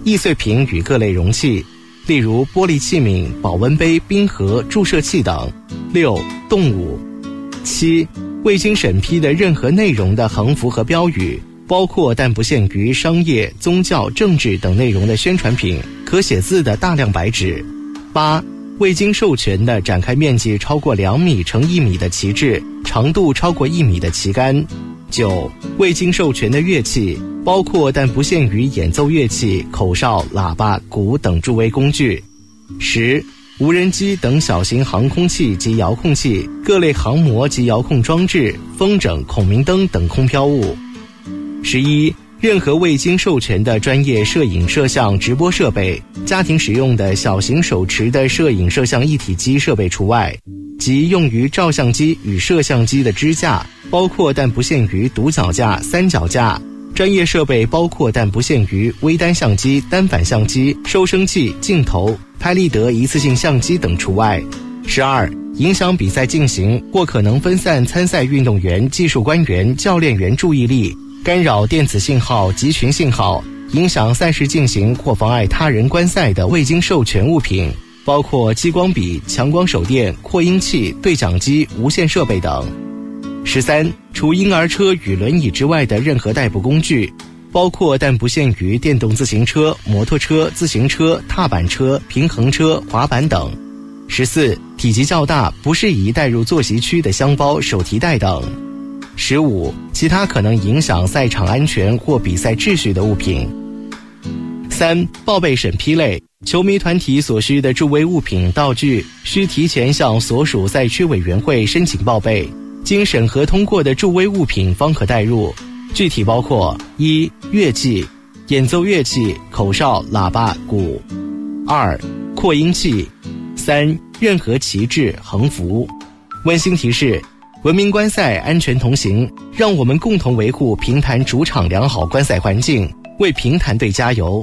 易碎品与各类容器，例如玻璃器皿、保温杯、冰盒、注射器等。6. 动物。7. 未经审批的任何内容的横幅和标语，包括但不限于商业、宗教、政治等内容的宣传品，可写字的大量白纸。8. 未经授权的展开面积超过2米乘1米的旗帜，长度超过1米的旗杆。9. 未经授权的乐器，包括但不限于演奏乐器、口哨、喇叭、鼓等助威工具。10. 无人机等小型航空器及遥控器，各类航模及遥控装置、风筝、孔明灯等空飘物。11. 任何未经授权的专业摄影摄像直播设备，家庭使用的小型手持的摄影摄像一体机设备除外，即用于照相机与摄像机的支架，包括但不限于独脚架、三脚架。专业设备包括但不限于微单相机、单反相机、收声器、镜头、拍立得一次性相机等除外。12. 影响比赛进行或可能分散参赛运动员、技术官员、教练员注意力，干扰电子信号、集群信号，影响赛事进行或妨碍他人观赛的未经授权物品，包括激光笔、强光手电、扩音器、对讲机、无线设备等。13. 除婴儿车与轮椅之外的任何代步工具，包括但不限于电动自行车、摩托车、自行车、踏板车、平衡车、滑板等。14. 体积较大，不适宜带入坐席区的箱包、手提袋等。15. 其他可能影响赛场安全或比赛秩序的物品。3. 报备审批类，球迷团体所需的助威物品道具，需提前向所属赛区委员会申请报备，经审核通过的助威物品方可带入，具体包括：1. 乐器，演奏乐器、口哨、喇叭、鼓； 2. 扩音器； 3. 任何旗帜、横幅。温馨提示：文明观赛，安全同行，让我们共同维护评坛主场良好观赛环境，为评坛队加油。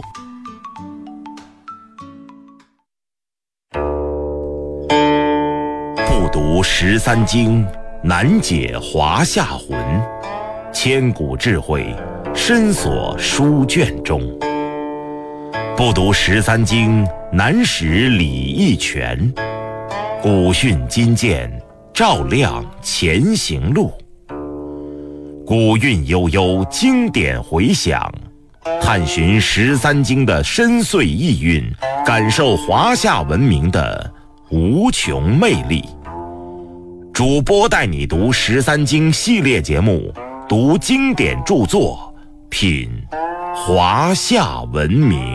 不读13经，难解华夏魂。千古智慧，深锁书卷中。不读13经，难识礼义权。古训今鉴，照亮前行路。古韵悠悠，经典回响，探寻13经的深邃意蕴，感受华夏文明的无穷魅力。主播带你读13经系列节目，读经典著作，品华夏文明。